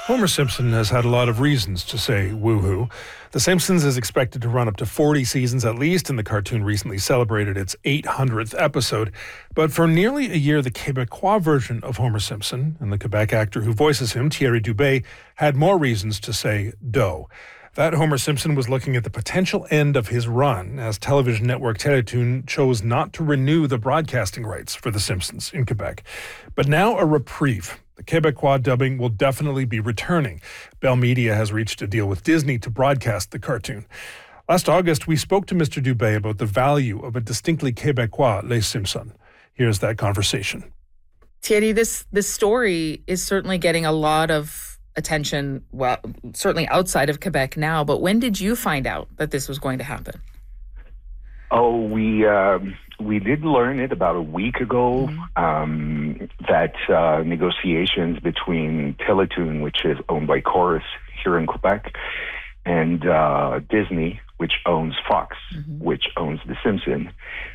Homer Simpson has had a lot of reasons to say woohoo. The Simpsons is expected to run up to 40 seasons at least, and the cartoon recently celebrated its 800th episode. But for nearly a year, the Quebecois version of Homer Simpson and the Quebec actor who voices him, Thierry Dubé, had more reasons to say dough. That Homer Simpson was looking at the potential end of his run as television network Télétoon chose not to renew the broadcasting rights for The Simpsons in Quebec. But now a reprieve. The Quebecois dubbing will definitely be returning. Bell Media has reached a deal with Disney to broadcast the cartoon. Last August, we spoke to Mr. Dubé about the value of a distinctly Quebecois Les Simpsons. Here's that conversation. Thierry, this story is certainly getting a lot of attention, well, certainly outside of Quebec now, but when did you find out that this was going to happen? Oh, we did learn it about a week ago, that negotiations between Télétoon, which is owned by Corus here in Quebec, and Disney, which owns Fox, which owns The Simpsons,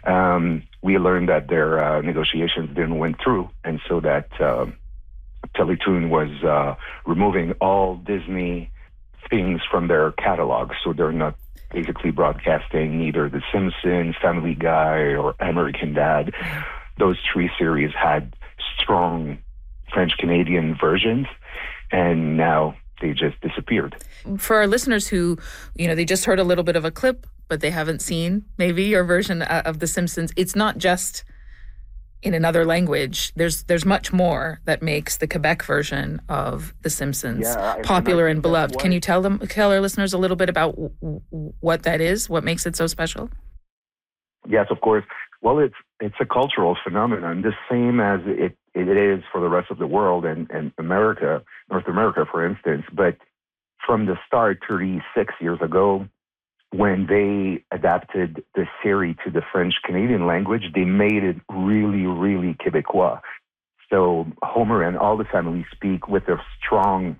we learned that their negotiations didn't went through, and so that Télétoon was removing all Disney things from their catalog, so they're not basically broadcasting either The Simpsons, Family Guy, or American Dad. Those three series had strong French-Canadian versions, and now they just disappeared. For our listeners who, they just heard a little bit of a clip, but they haven't seen maybe your version of The Simpsons, it's not just in another language. There's much more that makes the Quebec version of The Simpsons popular and beloved. Can you tell our listeners a little bit about what that is? What makes it so special? Yes, of course. Well, it's a cultural phenomenon, the same as it is for the rest of the world and America, North America, for instance. But from the start, 36 years ago, when they adapted the series to the French-Canadian language, they made it really, really Quebecois. So Homer and all the family speak with a strong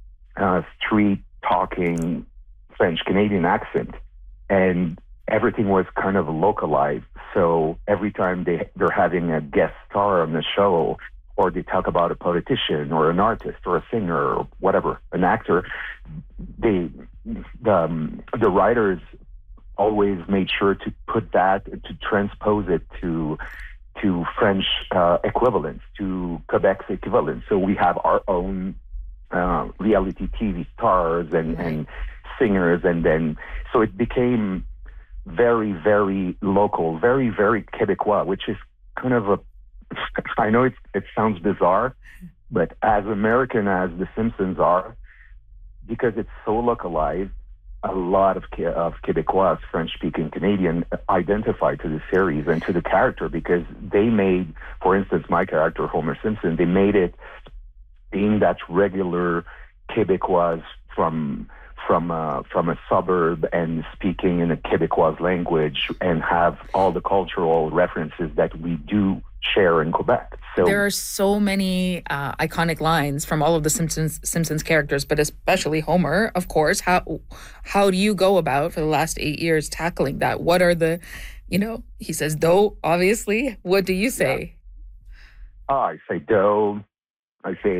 street-talking French-Canadian accent. And everything was kind of localized. So every time they're having a guest star on the show, or they talk about a politician or an artist or a singer or whatever, an actor, the writers always made sure to put that, to transpose it to French equivalents, to Quebec's equivalent. So we have our own reality TV stars and singers, and then so it became very, very local, very, very Quebecois, which is kind of I know it sounds bizarre, but as American as The Simpsons are, because it's so localized, a lot of Quebecois, French-speaking Canadian, identify to the series and to the character, because they made, for instance, my character, Homer Simpson, they made it being that regular Quebecois from a suburb and speaking in a Quebecois language and have all the cultural references that we do share in Quebec. So there are so many iconic lines from all of the Simpsons characters, but especially Homer, of course. How do you go about, for the last 8 years, tackling that? What are the, he says dough, obviously. What do you say? I say dough. I say,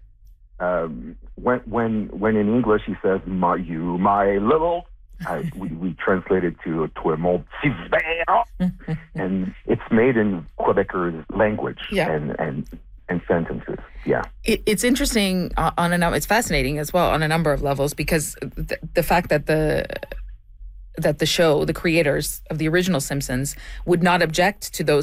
when in English he says, my little, we translate it to mon petit verre, and it's made in Quebecers language and sentences. Yeah, it's interesting it's fascinating as well on a number of levels, because the fact that the show, the creators of the original Simpsons, would not object to those